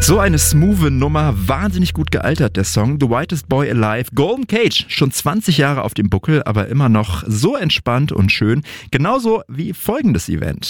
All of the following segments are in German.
So eine smoothe Nummer, wahnsinnig gut gealtert, der Song The Whitest Boy Alive. Golden Cage, schon 20 Jahre auf dem Buckel, aber immer noch so entspannt und schön. Genauso wie folgendes Event.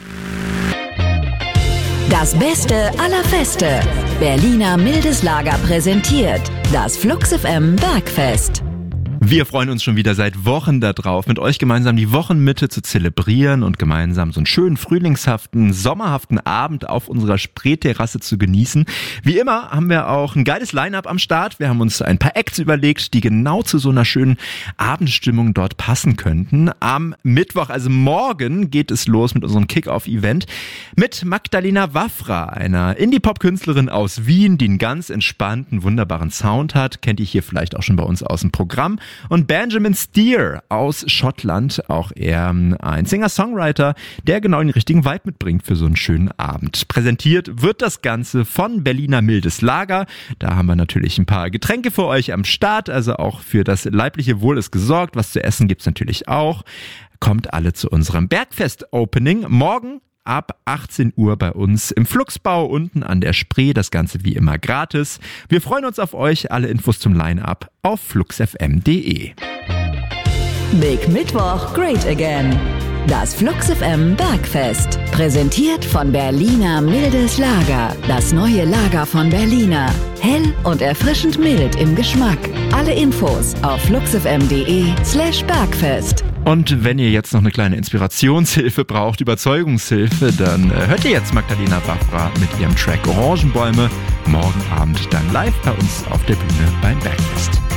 Das Beste aller Feste. Berliner Mildes Lager präsentiert das Flux FM Bergfest. Wir freuen uns schon wieder seit Wochen darauf, mit euch gemeinsam die Wochenmitte zu zelebrieren und gemeinsam so einen schönen frühlingshaften, sommerhaften Abend auf unserer Spreeterrasse zu genießen. Wie immer haben wir auch ein geiles Line-Up am Start. Wir haben uns ein paar Acts überlegt, die genau zu so einer schönen Abendstimmung dort passen könnten. Am Mittwoch, also morgen, geht es los mit unserem Kick-Off-Event mit Magdalena Wafra, einer Indie-Pop-Künstlerin aus Wien, die einen ganz entspannten, wunderbaren Sound hat. Kennt ihr hier vielleicht auch schon bei uns aus dem Programm. Und Benjamin Steer aus Schottland, auch er ein Singer-Songwriter, der genau den richtigen Vibe mitbringt für so einen schönen Abend. Präsentiert wird das Ganze von Berliner Mildes Lager. Da haben wir natürlich ein paar Getränke für euch am Start, also auch für das leibliche Wohl ist gesorgt. Was zu essen gibt's natürlich auch. Kommt alle zu unserem Bergfest-Opening morgen ab 18 Uhr bei uns im Fluxbau unten an der Spree. Das Ganze wie immer gratis. Wir freuen uns auf euch. Alle Infos zum Line-Up auf fluxfm.de. Big Mittwoch, great again. Das Flux FM Bergfest. Präsentiert von Berliner Mildes Lager. Das neue Lager von Berliner. Hell und erfrischend mild im Geschmack. Alle Infos auf fluxfm.de/Bergfest. Und wenn ihr jetzt noch eine kleine Inspirationshilfe braucht, Überzeugungshilfe, dann hört ihr jetzt Magdalena Wafra mit ihrem Track Orangenbäume morgen Abend dann live bei uns auf der Bühne beim Bergfest.